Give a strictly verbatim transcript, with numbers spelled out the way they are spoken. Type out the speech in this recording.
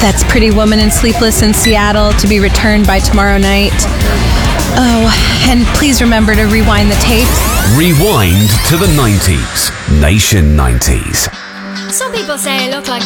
That's Pretty Woman and Sleepless in Seattle, to be returned by tomorrow night. Oh, and please remember to rewind the tapes. Rewind to the nineties. Nation nineties. Some people say I look like